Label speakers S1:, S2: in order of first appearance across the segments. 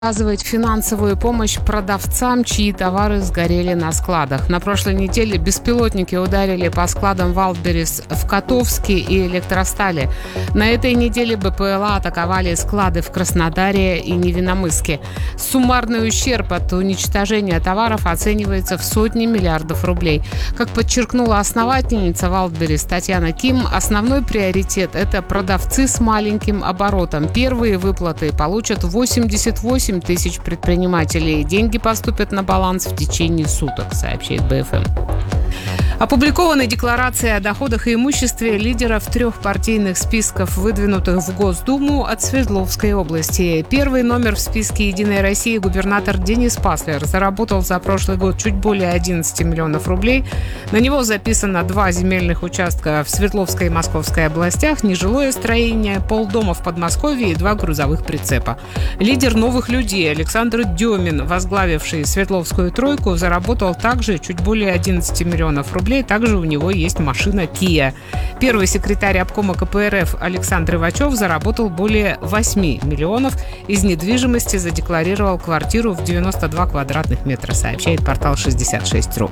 S1: оказывать финансовую помощь продавцам, чьи товары сгорели на складах. На прошлой неделе беспилотники ударили по складам Валдберрис в Котовске и Электростале. На этой неделе БПЛА атаковали склады в Краснодаре и Невинномысске. Суммарный ущерб от уничтожения товаров оценивается в сотни миллиардов рублей. Как подчеркнула основательница Валдберрис Татьяна Ким, основной приоритет – это продавцы с маленьким оборотом. Первые выплаты получат 88 тысяч предпринимателей. Деньги поступят на баланс в течение суток, сообщает БФМ. Опубликованы декларации о доходах и имуществе лидеров трех партийных списков, выдвинутых в Госдуму от Свердловской области. Первый номер в списке «Единой России» губернатор Денис Паслер заработал за прошлый год чуть более 11 миллионов рублей. На него записано 2 земельных участка в Свердловской и Московской областях, нежилое строение, полдома в Подмосковье и 2 грузовых прицепа. Лидер «Новых людей» Александр Демин, возглавивший Свердловскую тройку, заработал также чуть более 11 миллионов рублей. Также у него есть машина Kia. Первый секретарь обкома КПРФ Александр Ивачев заработал более 8 миллионов. Из недвижимости задекларировал квартиру в 92 квадратных метра, сообщает портал 66.ру.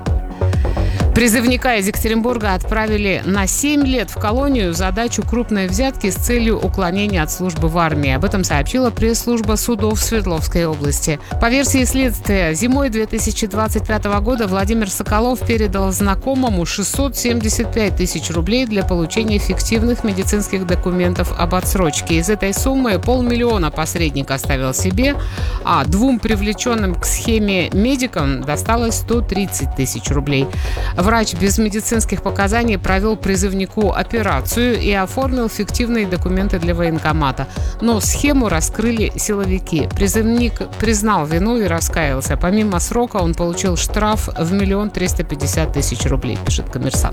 S1: Призывника из Екатеринбурга отправили на 7 лет в колонию за дачу крупной взятки с целью уклонения от службы в армии. Об этом сообщила пресс-служба судов Свердловской области. По версии следствия, зимой 2025 года Владимир Соколов передал знакомому 675 тысяч рублей для получения фиктивных медицинских документов об отсрочке. Из этой суммы 500 000 посредник оставил себе, а 2 привлеченным к схеме медикам досталось 130 тысяч рублей. Врач без медицинских показаний провел призывнику операцию и оформил фиктивные документы для военкомата. Но схему раскрыли силовики. Призывник признал вину и раскаялся. Помимо срока он получил штраф в 1 350 000 рублей, пишет «Коммерсант».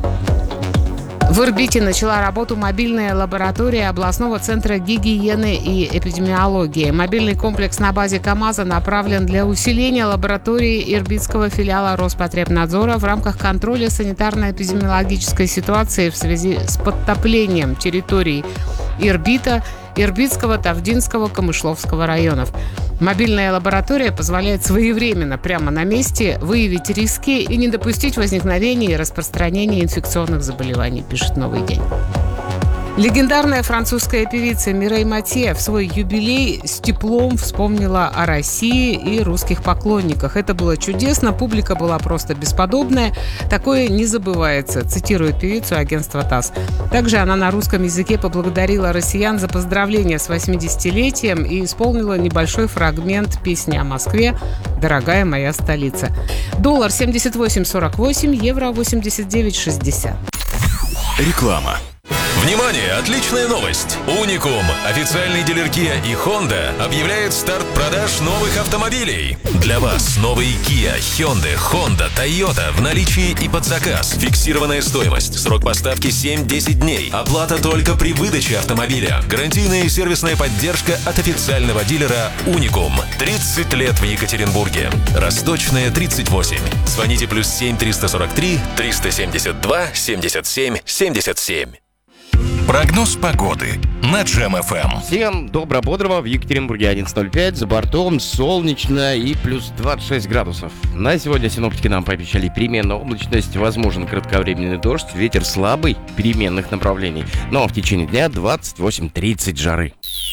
S1: В Ирбите начала работу мобильная лаборатория областного центра гигиены и эпидемиологии. Мобильный комплекс на базе КАМАЗа направлен для усиления лаборатории ирбитского филиала Роспотребнадзора в рамках контроля санитарно-эпидемиологической ситуации в связи с подтоплением территорий Ирбита, Ирбитского, Тавдинского, Камышловского районов. Мобильная лаборатория позволяет своевременно, прямо на месте, выявить риски и не допустить возникновения и распространения инфекционных заболеваний, пишет «Новый день». Легендарная французская певица Мирей Матье в свой юбилей с теплом вспомнила о России и русских поклонниках. Это было чудесно, публика была просто бесподобная. Такое не забывается, цитирует певицу агентство ТАСС. Также она на русском языке поблагодарила россиян за поздравления с 80-летием и исполнила небольшой фрагмент песни о Москве «Дорогая моя столица». Доллар 78.48, евро 89.60.
S2: Реклама. Внимание! Отличная новость! Уникум, официальный дилер Kia и Honda, объявляет старт продаж новых автомобилей. Для вас новые Kia, Hyundai, Honda, Toyota в наличии и под заказ. Фиксированная стоимость, срок поставки 7-10 дней, оплата только при выдаче автомобиля. Гарантийная и сервисная поддержка от официального дилера Уникум. 30 лет в Екатеринбурге. Росточная, 38. Звоните +7 343 372 77 77. Прогноз погоды на Джем-ФМ.
S3: Всем добро-бодрого. В Екатеринбурге 11:05. За бортом солнечно и плюс 26 градусов. На сегодня синоптики нам пообещали переменную облачность, возможен кратковременный дождь, ветер слабый, переменных направлений. Но в течение дня 28-30 жары.